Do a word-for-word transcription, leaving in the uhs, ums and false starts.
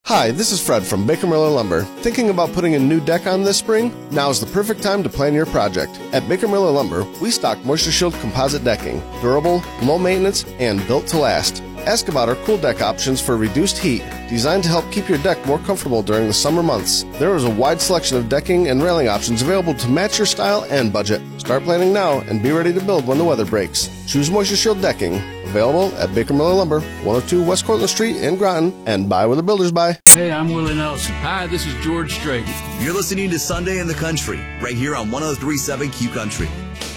Hi, this is Fred from Baker Miller Lumber. Thinking about putting a new deck on this spring? Now is the perfect time to plan your project. At Baker Miller Lumber, we stock Moisture Shield composite decking, durable, low maintenance, and built to last. Ask about our cool deck options for reduced heat, designed to help keep your deck more comfortable during the summer months. There is a wide selection of decking and railing options available to match your style and budget. Start planning now and be ready to build when the weather breaks. Choose Moisture Shield decking. Available at Baker Miller Lumber, one oh two West Cortlandt Street in Groton, and buy where the builders buy. Hey, I'm Willie Nelson. Hi, this is George Strait. You're listening to Sunday in the Country, right here on one oh three point seven Q Country.